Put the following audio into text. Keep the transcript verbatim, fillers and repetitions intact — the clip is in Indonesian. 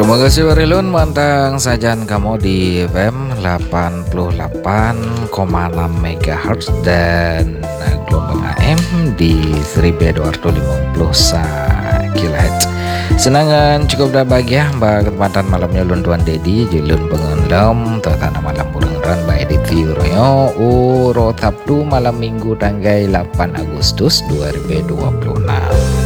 Terima kasih Warilun mantang sajan kamu di F M delapan puluh delapan koma enam megahertz dan gelombang A M di seribu dua ratus lima puluh kilohertz. Senangan cukup dah bahagia mbak kesempatan malamnya lun tuan dedi julun pengendam tertanda malam burung ran mbak edit viewroyo uro Sabtu malam minggu tanggal delapan Agustus dua ribu dua puluh enam.